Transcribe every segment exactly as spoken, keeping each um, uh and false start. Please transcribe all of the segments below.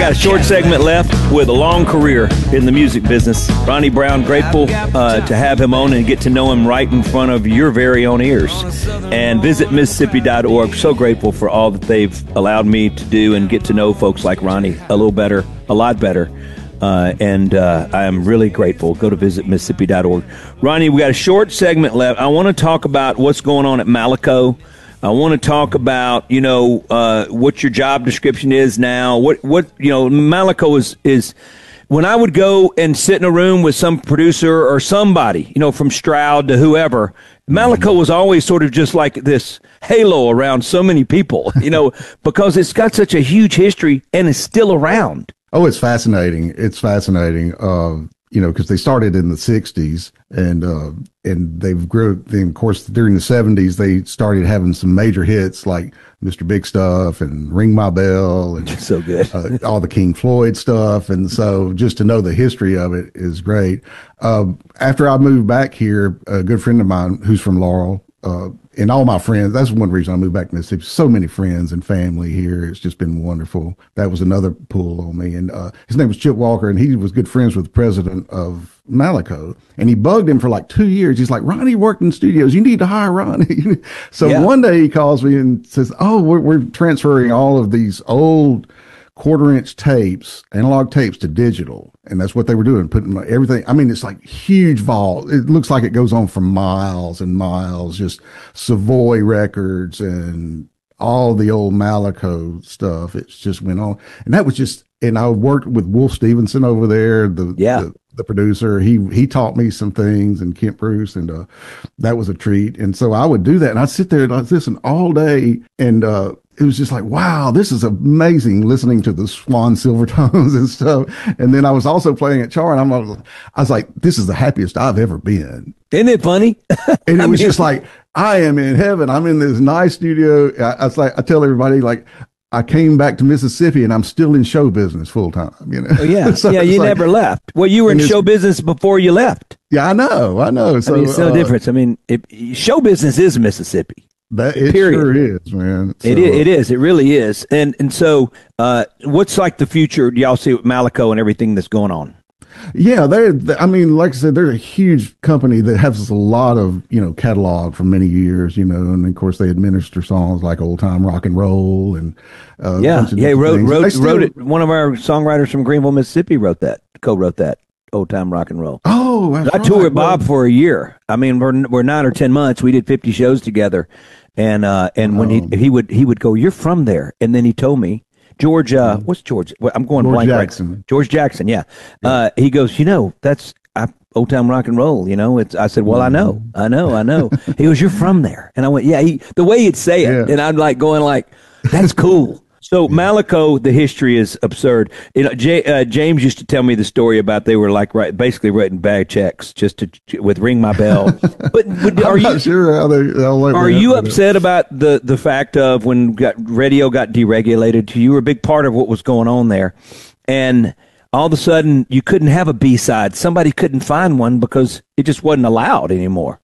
got a short segment left with a long career in the music business. Ronnie Brown, grateful uh, to have him on and get to know him right in front of your very own ears. And visit Mississippi dot org. So grateful for all that they've allowed me to do and get to know folks like Ronnie a little better, a lot better. Uh, and uh, I am really grateful. Go to visit Mississippi dot org. Ronnie, we got a short segment left. I want to talk about what's going on at Malaco. I want to talk about, you know, uh, what your job description is now. What, what you know, Malaco is, is when I would go and sit in a room with some producer or somebody, you know, from Stroud to whoever, Malaco was always sort of just like this halo around so many people, you know, because it's got such a huge history and it's still around. Oh, it's fascinating. It's fascinating. Uh, you know, because they started in the sixties and uh, and they've grown. Then, of course, during the seventies, they started having some major hits like Mister Big Stuff and Ring My Bell and so good. uh, all the King Floyd stuff. And so just to know the history of it is great. Uh, after I moved back here, a good friend of mine who's from Laurel, uh, and all my friends, that's one reason I moved back to Mississippi. So many friends and family here. It's just been wonderful. That was another pull on me. And uh, his name was Chip Walker, and he was good friends with the president of Malaco. And he bugged him for like two years. He's like, Ronnie worked in studios. You need to hire Ronnie. So yeah. One day he calls me and says, oh, we're, we're transferring all of these old quarter inch tapes, analog tapes to digital. And that's what they were doing, putting everything. I mean, it's like huge vault. It looks like it goes on for miles and miles, just Savoy records and all the old Malaco stuff. It just went on. And that was just, and I worked with Wolf Stevenson over there, the, yeah. the, the producer. He, he taught me some things, and Kent Bruce, and, uh, that was a treat. And so I would do that, and I'd sit there and I'd listen all day, and, uh, it was just like, wow, this is amazing, listening to the Swan Silvertones and stuff. And then I was also playing at Char, and I'm, I was like, this is the happiest I've ever been. Isn't it funny? And it was just like, I am in heaven. I'm in this nice studio. I, I was like, I tell everybody, like, I came back to Mississippi and I'm still in show business full time, you know? Oh, yeah. So yeah. You like, never left. Well, you were in show business before you left. Yeah, I know. I know. So, I mean, it's no uh, difference. I mean, it, show business is Mississippi. That it Period. sure is, man. So, it is. It is. It really is. And and so, uh, what's like the future? Do y'all see with Malaco and everything that's going on? Yeah, they're. I mean, like I said, they're a huge company that has a lot of you know catalog for many years. You know, and of course they administer songs like Old Time Rock and Roll and uh, yeah, yeah. Wrote wrote still, wrote it. One of our songwriters from Greenville, Mississippi, wrote that. Co-wrote that. Old Time Rock and Roll. Oh, that's I right. toured with Bob for a year. I mean, we're we're nine or ten months. We did fifty shows together, and uh, and oh. when he he would he would go, "You're from there," and then he told me, George, uh, what's George? I'm going George blank. Jackson. Right. George Jackson. Yeah. yeah. Uh, he goes, you know, that's I, Old Time Rock and Roll. You know, it's. I said, well, I know, I know, I know. He goes, you're from there, and I went, yeah. He, the way he'd say it, yeah. and I'm like going like, that's cool. So Malaco, the history is absurd. You know, J, uh, James used to tell me the story about they were like right, basically writing bag checks just to with Ring My Bell. But, but are I'm you not sure how they? How like are you upset it. about the the fact of when got, radio got deregulated? You were a big part of what was going on there, and all of a sudden you couldn't have a B side. Somebody couldn't find one because it just wasn't allowed anymore.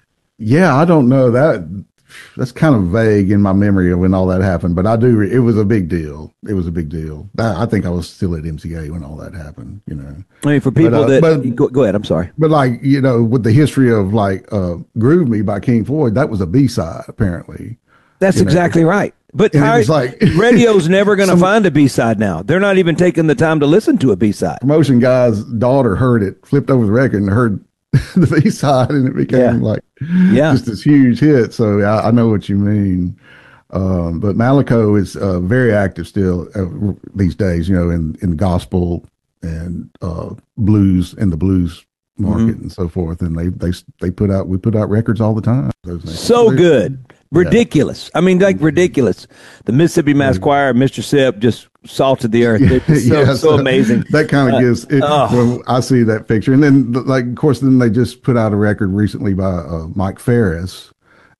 Yeah, I don't know that. That's kind of vague in my memory of when all that happened, but I do. It was a big deal. It was a big deal. I, I think I was still at M C A when all that happened. You know, I mean, for people but, uh, that but, go, go ahead. I'm sorry, but like you know, with the history of like uh, "Groove Me" by King Floyd, that was a B side apparently. That's you exactly know? right. But and how, it was like radio's never going to find a B side now. They're not even taking the time to listen to a B side. Promotion guy's daughter heard it, flipped over the record, and heard the B side, and it became yeah. like yeah. just this huge hit. So I, I know what you mean. Um, but Malaco is uh, very active still uh, these days, you know, in, in gospel and uh, blues in the blues market mm-hmm. and so forth. And they, they, they put out, we put out records all the time. Those so good. Ridiculous. Yeah. I mean, like ridiculous. The Mississippi Mass yeah. Choir, Mister Sip just salted the earth. It's so, yeah, so, so amazing. That kind of uh, gives it oh. when I see that picture. And then, like, of course, then they just put out a record recently by uh, Mike Ferris,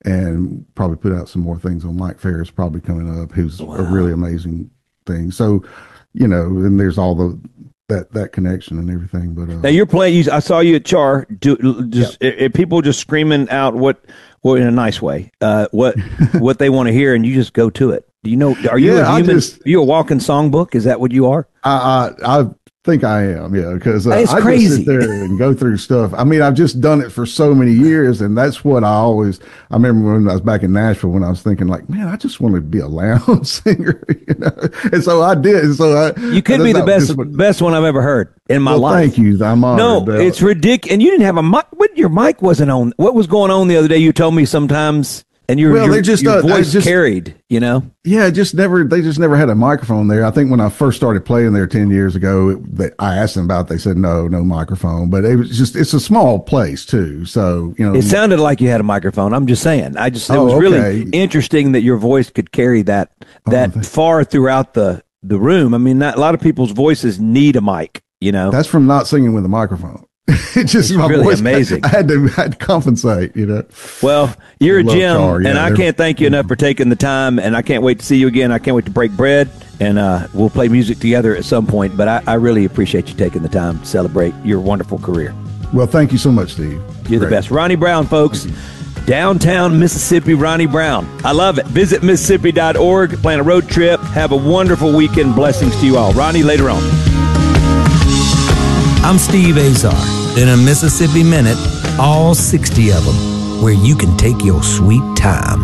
and probably put out some more things on Mike Ferris probably coming up, who's wow. a really amazing thing. So, you know, and there's all the that that connection and everything. But uh, now you're playing. You, I saw you at Char. Do, just yeah. it, people just screaming out what, well, in a nice way, uh, what what they want to hear, and you just go to it. Do you know? Are you Yeah, a I human? just- Are you a walking songbook? Is that what you are? I, I, I think I am, yeah, because uh, It's I crazy. just sit there and go through stuff. I mean, I've just done it for so many years, and that's what I always. I remember when I was back in Nashville, when I was thinking, like, man, I just want to be a lounge singer, you know. And so I did. And so I, You could be the best best one I've ever heard in my well, life. Thank you. I'm honored. No, Bill. it's ridiculous. And you didn't have a mic. What, your mic wasn't on. What was going on the other day? You told me sometimes, and your, Well, your, they just, your uh, I voice just- carried. You know. Yeah, just never. They just never had a microphone there. I think when I first started playing there ten years ago, it, they, I asked them about it. They said no, no microphone. But it was just. It's a small place too, so you know. It sounded like you had a microphone. I'm just saying. I just it Oh, was really okay. interesting that your voice could carry that that thank- far throughout the the room. I mean, not, a lot of people's voices need a mic. You know. That's from not singing with a microphone. It just It's my really voice. amazing. I had to, I had to compensate. You know. Well, you're a Love gem, Char, yeah, and I they're- can't thank you enough for taking the time, and I can't wait to see you again. I can't wait to break bread, and uh, we'll play music together at some point, but I, I really appreciate you taking the time to celebrate your wonderful career. Well, thank you so much, Steve. You're the Great. best. Ronnie Brown, folks. Downtown Mississippi, Ronnie Brown. I love it. Visit Mississippi dot org. Plan a road trip. Have a wonderful weekend. Blessings to you all. Ronnie, later on. I'm Steve Azar. In a Mississippi Minute, all sixty of them, where you can take your sweet time.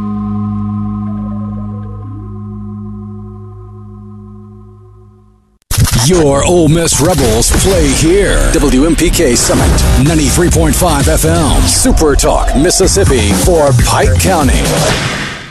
Your Ole Miss Rebels play here. W M P K Summit, ninety-three point five F M. Super Talk, Mississippi for Pike County.